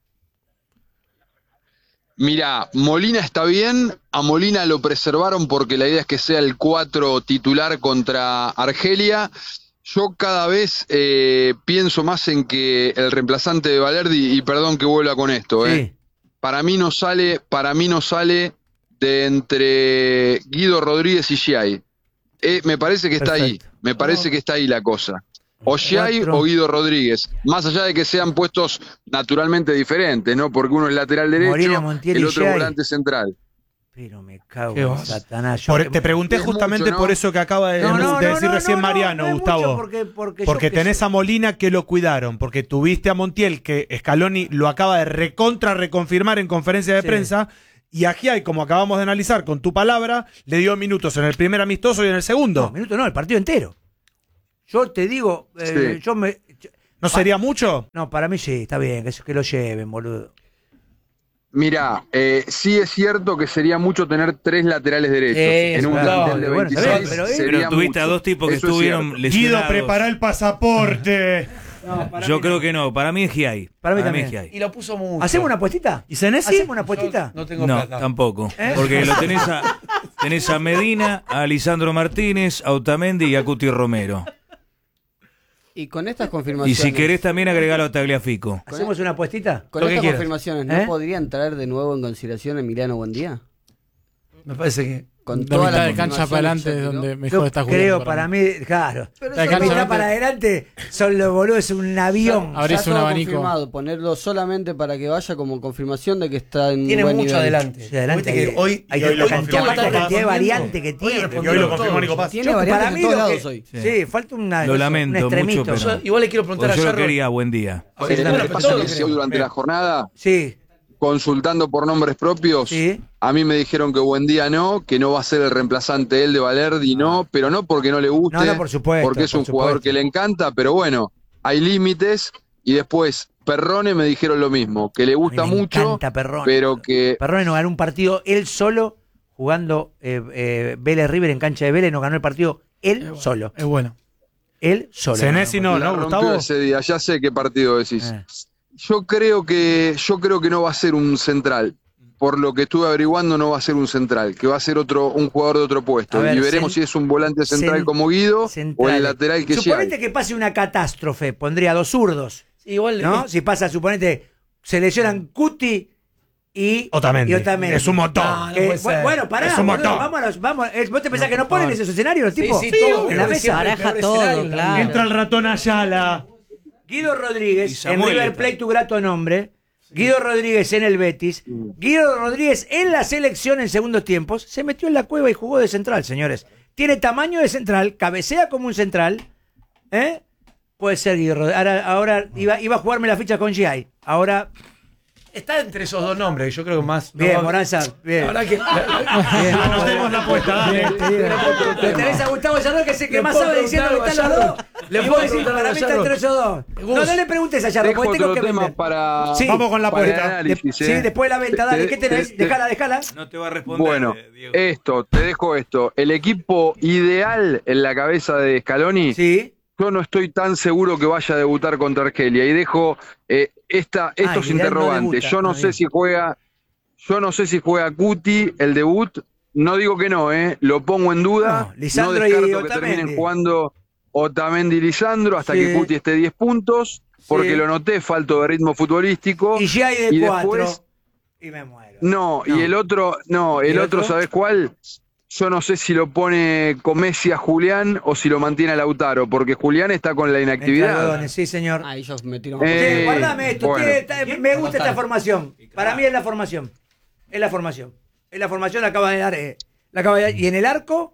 Mira, Molina está bien, a Molina lo preservaron porque la idea es que sea el 4 titular contra Argelia. Yo cada vez pienso más en que el reemplazante de Valerdi, y perdón que vuelva con esto, Sí. para mí no sale de entre Guido Rodríguez y Giai. Me parece que está ahí, me parece que está ahí la cosa. O Giai o Guido Rodríguez, más allá de que sean puestos naturalmente diferentes, ¿no? Porque uno es lateral derecho, Molina, Montiel el y otro Giai. volante central. Pero me cago en Satanás. Te pregunté Es justamente mucho, ¿no? por eso que acaba de decir recién Mariano, es Gustavo. mucho porque tenés a Molina que lo cuidaron, porque tuviste a Montiel que Scaloni lo acaba de reconfirmar en conferencia de prensa, y a Giai, como acabamos de analizar con tu palabra, le dio minutos en el primer amistoso y en el segundo. No, minutos no, el partido entero. Yo te digo, ¿No sería mucho? No, para mí sí, está bien, que lo lleven, boludo. Mirá, sí es cierto que sería mucho tener 3 laterales derechos en un plantel de 26. Pero tuviste a 2 tipos que Eso es estuvieron cierto. lesionados. Guido, prepara el pasaporte. Yo creo que no, para mí es Giai. Para mí es también. Giai. Y lo puso mucho. ¿Hacemos una apuestita? ¿Y Senesi? ¿Hacemos una apuestita? No tengo No, plata. tampoco. Porque lo tenés a Medina, a Lisandro Martínez, a Otamendi y a Cuti Romero. Y con estas Y confirmaciones. si querés también agregalo a Tagliafico. ¿Hacemos una apuestita? Con Lo que estas quieras. confirmaciones, ¿no podrían traer de nuevo en consideración a Emiliano Buendía? Me parece que. Con La todas mitad las de cancha para confirmaciones adelante que es ya donde tiró. mejor Yo está jugando. creo, para mí, claro. Pero La eso cancha mitad adelante- para adelante son los boludos, es un avión. Abrís está un todo abanico. confirmado, ponerlo solamente para que vaya como confirmación de que está en Tiene buen mucho nivel. adelante. Sí, adelante Viste que hoy, hay y hoy lo la cantidad, confirmó aparte la Nico cantidad de Paz. variante que tiene. Y hoy lo confirmó Nico Paz. Tiene Yo, variantes para mí en todos lo que- lados hoy. Sí, falta una, Lo lamento un extremito. mucho, pero Yo igual le quiero preguntar Porque a yo lo Yarro. quería buen día. ¿Sabés qué bueno, me pero pasa? todo lo Que que- hoy durante la jornada, Sí, consultando por nombres propios, sí. a mí me dijeron que Buendía no, que no va a ser el reemplazante él de Valerdi, no, pero no porque no le guste, No, por supuesto, porque es por un jugador supuesto. que le encanta, pero bueno, hay límites. Y después Perrone me dijeron lo mismo, que le gusta A mí me mucho, encanta Perrone. pero que Perrone no ganó un partido él solo jugando Vélez River en cancha de Vélez, no ganó el partido él solo. Es bueno. Él solo. Senesi no, la ¿no, rompió Gustavo? ese día. Ya sé qué partido decís. Eh. Yo creo que no va a ser un central. Por lo que estuve averiguando, no va a ser un central, que va a ser un jugador de otro puesto. A ver, y veremos si es un volante central como Guido o Centrales. el lateral que Suponete sea. que pase una catástrofe, pondría 2 zurdos. Igual. ¿No? Si pasa, suponete, se lesionan Cuti y Otamendi. Es un montón. No, no Que- puede ser. bueno, pará, Es un boludo, montón. vamos. ¿Vos te pensás que no ponen esos escenarios los tipos? sí, todo, en la pero mesa. siempre Baraja peor todo, escenario, claro. Entra el ratón Ayala. Guido Y Rodríguez en Samuel River está. Plate, tu grato nombre. Guido Rodríguez en el Betis. Guido Rodríguez en la selección en segundos tiempos. Se metió en la cueva y jugó de central, señores. Tiene tamaño de central, cabecea como un central. ¿Eh? Puede ser Guido Rodríguez. Ahora iba a jugarme la ficha con Giai. Ahora, Está entre esos dos nombres, yo creo que más. bien, no, Moranza, bien. La verdad que. Bien. Anotemos la apuesta, dale. Lo tenés a Gustavo Yarro, que es el que Le más puedo sabe diciendo que preguntar están a los dos. Yarro. Le Y puedo vos decís, preguntar para a mí está Yarro. entre esos dos. Gus. No le preguntes a Yarro, Dejo porque tengo otro que tema vender. para, Sí. Vamos con la para el apuesta. análisis, Sí, después de la venta, dale. ¿Qué tenés? Déjala. No te va a responder. Bueno, Diego. te dejo esto. El equipo ideal en la cabeza de Scaloni, Sí. yo no estoy tan seguro que vaya a debutar contra Argelia. Y dejo estos ideal no interrogantes. debuta. Yo no sé si juega Cuti el debut. No digo que no, lo pongo en duda. No, Lisandro no y descarto que Otamendi. terminen jugando Otamendi y Lisandro hasta Sí. que Cuti esté 10 puntos, porque Sí. lo noté falto de ritmo futbolístico. Y Giai de Y 4. después- Y me muero. No, y el otro, ¿Y el otro? ¿sabés cuál? Yo no sé si lo pone con Messi a Julián o si lo mantiene a Lautaro, porque Julián está con la inactividad. Algodones, sí, señor. Ah, ellos metieron. Eh, Guardame esto. bueno. Me gusta esta formación. Para mí es la formación. Es la formación. La acaba de dar. Y en el arco.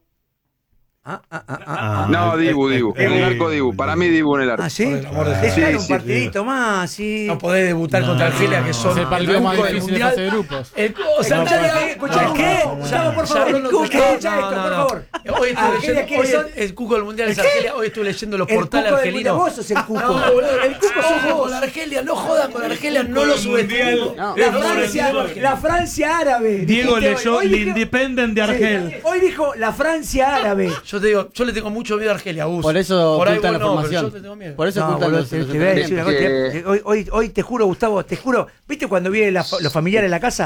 No, Dibu. En el arco Dibu. Para mí Dibu en el arco. Ah, sí. Por el amor de Dejar Dios. un Sí, partidito más. Sí. No podés debutar contra Argelia, que son Es el partido más cuco del difícil de Mundial. fase de grupos. O sea, Escucha, ¿qué? Gustavo, por favor. Escucha esto, por favor. Hoy estuve Argelia, leyendo, ¿quiénes hoy son? el cuco del Mundial es ¿El qué? Argelia. Hoy estuve leyendo los El portales cuco del Mundial. argelinos. Vos sos el cuco. No, boludo, El cuco sos ojo vos. con Argelia, no jodan con Argelia, no lo subestimemos. No. La Francia árabe. Diego Dijiste leyó hoy. el Independent de Argel. Sí, hoy dijo la Francia árabe. Yo te digo, yo le tengo mucho miedo a Argelia, Gus. Por eso Por ahí ocultan la vos no, pero formación. yo te tengo miedo. Por eso No, ocultan boludo, los te voy a decir una cosa. Que- Hoy te juro, Gustavo, te juro. ¿Viste cuando vienen los familiares a la casa?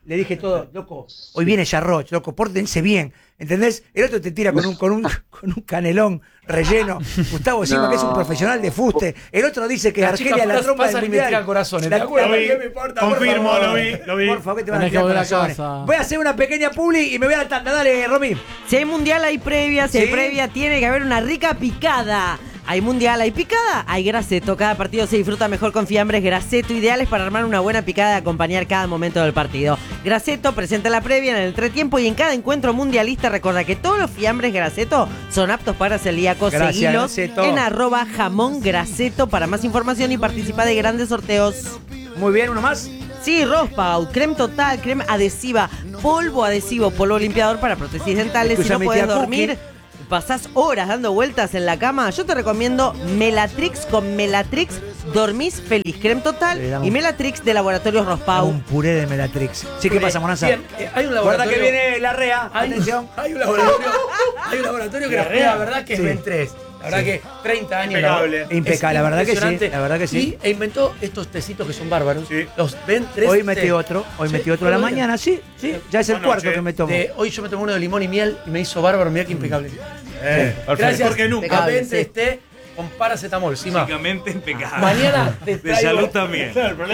le dije todo, loco, hoy viene Yarroch, loco, pórtense bien, ¿entendés? El otro te tira con un canelón relleno, Gustavo Sima, que es un profesional de fuste, el otro dice que Las Argelia chicas la trompa del pasan y me mundial. tiran corazones, La- ¿te acuerdas? Lo vi. ¿Qué me importa? Confirmo, Por favor. lo vi. Por favor, que te van a Tenés que tirar volver a corazones. casa. Voy a hacer una pequeña publi y me voy a la tanda, dale, Romy. Si hay mundial, hay previa. Si hay Sí. previa, tiene que haber una rica picada. Hay mundial, hay picada, hay Graceto. Cada partido se disfruta mejor con fiambres Graceto, ideales para armar una buena picada y acompañar cada momento del partido. Graceto presenta la previa en el entretiempo y en cada encuentro mundialista. Recuerda que todos los fiambres Graceto son aptos para celíacos. Gracias, Seguilos Graceto. en @jamongraceto para más información y participa de grandes sorteos. Muy bien, uno más. Sí, Rospaud, crema total, crema adhesiva, polvo adhesivo, polvo limpiador para prótesis dentales. Si Escucha, no mi puedes tía dormir, Cookie. pasás horas dando vueltas en la cama, yo te recomiendo Melatrix. Con Melatrix dormís feliz. Crema Le total damos- y Melatrix de Laboratorios Rospaud. Un puré de Melatrix. Sí, ¿qué pasa, Monanza? Bien, hay un Guarda laboratorio. que viene la REA. Atención. Hay un laboratorio que la verdad que es Sí. Ben 3. La verdad que 30 años. Impecable. ¿no? Impecable, la verdad que sí, impresionante. la verdad que sí. E inventó estos tecitos que son bárbaros. Los Ben 3. Hoy metí otro, a la mañana, sí. Ya es el cuarto que me tomo. Hoy yo me tomé uno de limón y miel y me hizo bárbaro. Mirá qué impecable. Gracias. Mejor que nunca. A Ben 3T con paracetamol, Sima. Físicamente impecable. Mañana te De traigo- salud también.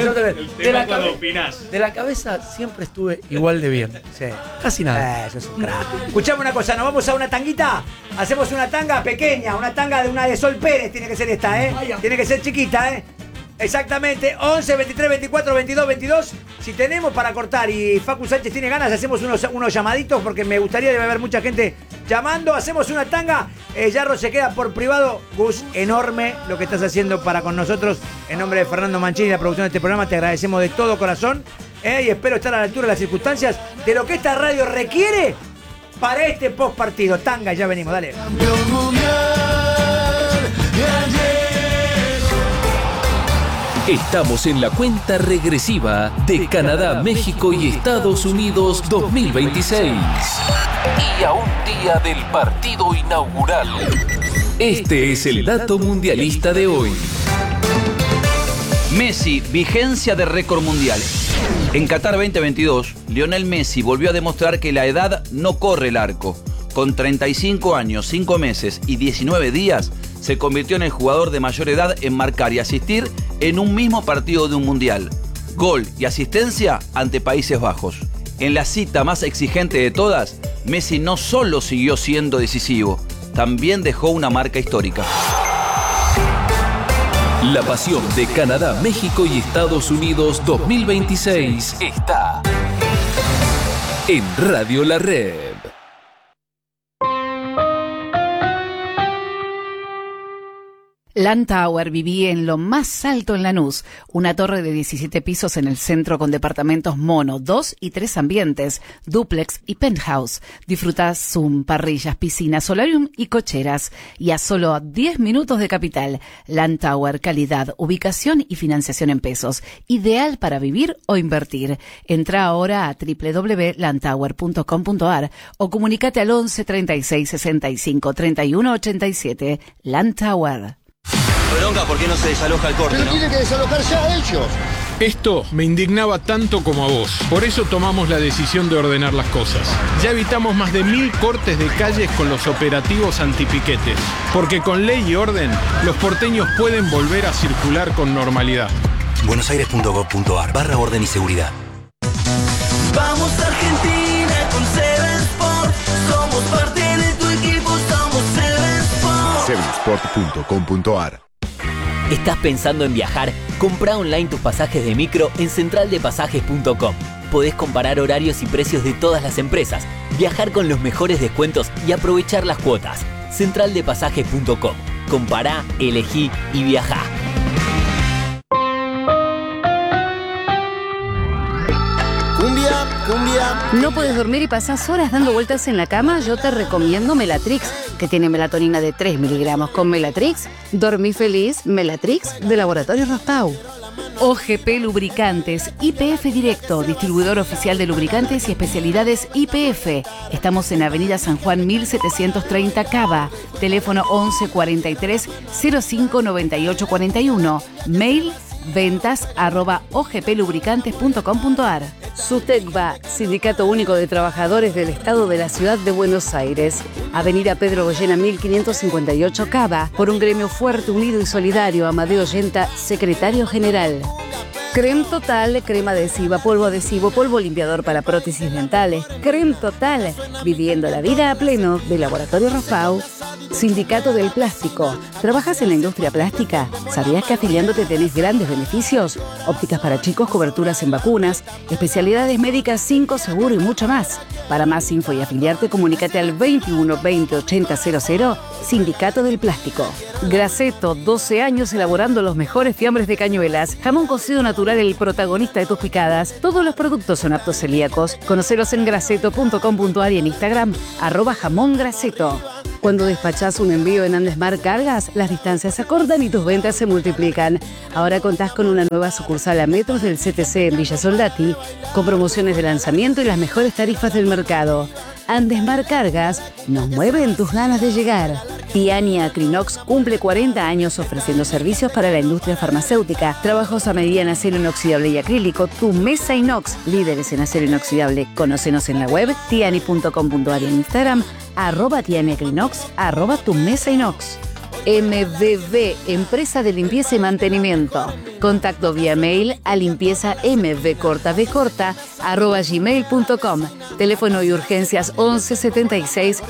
De la cabe- De la cabeza siempre estuve igual de bien. Sí. Casi nada. Eso es un crack. Escuchame una cosa, nos vamos a una tanguita. Hacemos una tanga pequeña, una tanga de una de Sol Pérez, tiene que ser esta, ¿eh? Tiene que ser chiquita, ¿eh? Exactamente, 11, 23, 24, 22, 22. Si tenemos para cortar y Facu Sánchez tiene ganas, hacemos unos llamaditos porque me gustaría, debe haber mucha gente llamando. Hacemos una tanga. Yarro se queda por privado. Gus, enorme lo que estás haciendo para con nosotros. En nombre de Fernando Mancini y la producción de este programa, te agradecemos de todo corazón. Y espero estar a la altura de las circunstancias de lo que esta radio requiere para este post partido. Tanga, ya venimos, dale. Estamos en la cuenta regresiva de Canadá, México y Estados Unidos 2026. Y a un día del partido inaugural. Este es el dato mundialista de hoy. Messi, vigencia de récord mundial. En Qatar 2022, Lionel Messi volvió a demostrar que la edad no corre el arco. Con 35 años, 5 meses y 19 días, se convirtió en el jugador de mayor edad en marcar y asistir en un mismo partido de un mundial. Gol y asistencia ante Países Bajos. En la cita más exigente de todas, Messi no solo siguió siendo decisivo, también dejó una marca histórica. La pasión de Canadá, México y Estados Unidos 2026 está en Radio La Red. Landtower vivía en lo más alto en Lanús, una torre de 17 pisos en el centro con departamentos mono, 2 y 3 ambientes, dúplex y penthouse. Disfruta Zoom, parrillas, piscinas, solarium y cocheras. Y a solo 10 minutos de Capital. Landtower, calidad, ubicación y financiación en pesos. Ideal para vivir o invertir. Entra ahora a www.landtower.com.ar o comunícate al 11 36 65 31 87. Landtower. Bronca, ¿por qué no se desaloja el corte? Pero tiene que desalojar ya ellos. Esto me indignaba tanto como a vos. Por eso tomamos la decisión de ordenar las cosas. Ya evitamos más de 1000 cortes de calles con los operativos antipiquetes. Porque con ley y orden, los porteños pueden volver a circular con normalidad. buenosaires.gov.ar/orden y seguridad. Vamos Argentina con Seven Sport. Somos parte de tu equipo, somos Seven Sport. Sevensport.com.ar. ¿Estás pensando en viajar? Comprá online tus pasajes de micro en centraldepasajes.com. Podés comparar horarios y precios de todas las empresas, viajar con los mejores descuentos y aprovechar las cuotas. Centraldepasajes.com. Compará, elegí y viajá. ¿No puedes dormir y pasás horas dando vueltas en la cama? Yo te recomiendo Melatrix, que tiene melatonina de 3 miligramos. Con Melatrix, dormí feliz. Melatrix de Laboratorios Rospaud. OGP Lubricantes, YPF Directo, distribuidor oficial de lubricantes y especialidades YPF. Estamos en Avenida San Juan 1730 Cava. Teléfono 11 43 05 98 41. Mail ventas@ogplubricantes.com.ar. SUTECBA, Sindicato Único de Trabajadores del Estado de la Ciudad de Buenos Aires. Avenida Pedro Goyena 1558 Cava, por un gremio fuerte, unido y solidario. Amadeo Yenta, secretario general. Creme Total, crema adhesiva, polvo limpiador para prótesis dentales. Creme Total, viviendo la vida a pleno, de Laboratorio Rostau. Sindicato del Plástico. ¿Trabajas en la industria plástica? ¿Sabías que afiliándote tenés grandes beneficios? Ópticas para chicos, coberturas en vacunas, especialidades médicas 5 seguro y mucho más. Para más info y afiliarte, comunícate al 21 20 80 00, Sindicato del Plástico. Graceto, 12 años elaborando los mejores fiambres de Cañuelas. Jamón cocido natural, el protagonista de tus picadas. Todos los productos son aptos celíacos. Conocelos en graceto.com.ar y en Instagram, @jamongraceto. Cuando despachás un envío en Andesmar Cargas, las distancias se acortan y tus ventas se multiplican. Ahora contás con una nueva sucursal a metros del CTC en Villa Soldati, con promociones de lanzamiento y las mejores tarifas del mercado. Andesmar Cargas, nos mueven tus ganas de llegar. Tiani Acrinox cumple 40 años ofreciendo servicios para la industria farmacéutica, trabajos a medida en acero inoxidable y acrílico. Tu mesa inox, líderes en acero inoxidable. Conócenos en la web tiani.com.ar y en Instagram, @tianiacrinox, @tu mesa inox. MBB, empresa de limpieza y mantenimiento. Contacto vía mail a limpieza@gmail.com. Teléfono y urgencias 11 76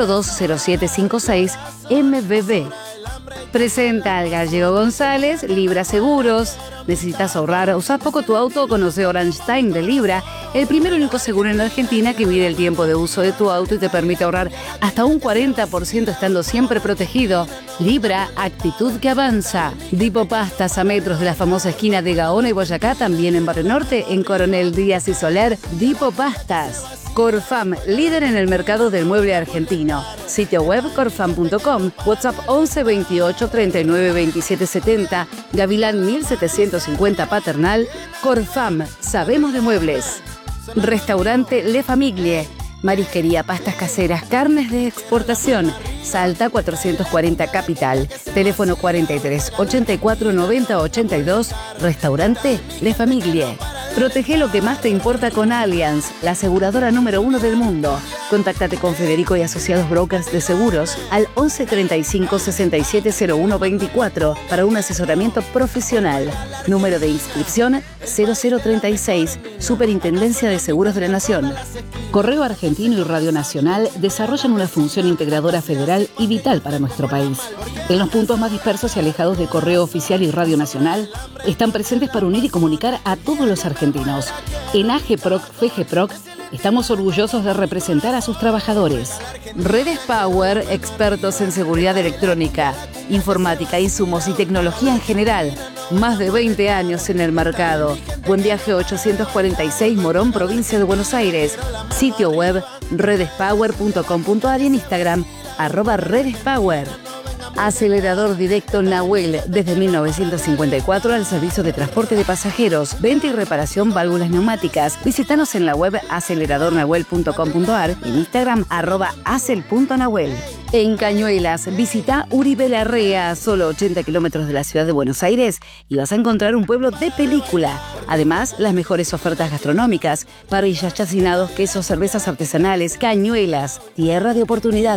020756 MBB. Presenta al Gallego González, Libra Seguros. ¿Necesitas ahorrar? ¿Usás poco tu auto? Conoce Orange Time de Libra, el primer y único seguro en Argentina que mide el tiempo de uso de tu auto y te permite ahorrar hasta un 40% estando siempre protegido. Libra, actitud que avanza. Dipo Pastas, a metros de la famosa esquina de Gaona y Boyacá, también en Barrio Norte, en Coronel Díaz y Soler. Dipo Pastas. Corfam, líder en el mercado del mueble argentino. Sitio web corfam.com, WhatsApp 11 28 39 27 70, Gavilán 1750 Paternal. Corfam, sabemos de muebles. Restaurante Le Famiglie, marisquería, pastas caseras, carnes de exportación. Salta 440 Capital, teléfono 43 84 90 82, Restaurante Le Famiglie. Protege lo que más te importa con Allianz, la aseguradora número 1 del mundo. Contáctate con Federico y Asociados Brokers de Seguros al 11 35 67 01 24 para un asesoramiento profesional. Número de inscripción 0036, Superintendencia de Seguros de la Nación. Correo Argentino y Radio Nacional desarrollan una función integradora federal y vital para nuestro país. En los puntos más dispersos y alejados de Correo Oficial y Radio Nacional, están presentes para unir y comunicar a todos los argentinos. En AGPROC, FGPROC, estamos orgullosos de representar a sus trabajadores. Redes Power, expertos en seguridad electrónica, informática, insumos y tecnología en general. Más de 20 años en el mercado. Buen Viaje 846 Morón, provincia de Buenos Aires. Sitio web redespower.com.ar y en Instagram @redespower. Acelerador directo Nahuel, desde 1954 al servicio de transporte de pasajeros, venta y reparación válvulas neumáticas. Visítanos en la web aceleradornahuel.com.ar y en Instagram @acel.nahuel. En Cañuelas, visita Uribe Larrea, solo 80 kilómetros de la ciudad de Buenos Aires, y vas a encontrar un pueblo de película. Además, las mejores ofertas gastronómicas, parrillas, chacinados, quesos, cervezas artesanales. Cañuelas, tierra de oportunidades.